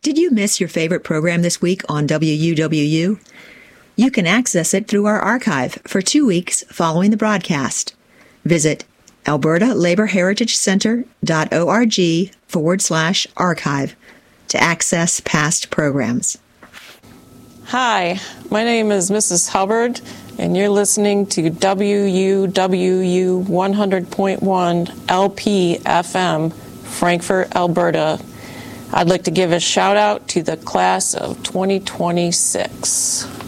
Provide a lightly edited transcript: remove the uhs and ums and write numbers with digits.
Did you miss your favorite program this week on WUWU? You can access it through our archive for 2 weeks following the broadcast. Visit albertalaborheritagecenter.org/archive to access past programs. Hi, my name is Mrs. Hubbard, and you're listening to WUWU 100.1 LP-FM, Frankfort, Alberta. I'd like to give a shout out to the class of 2026.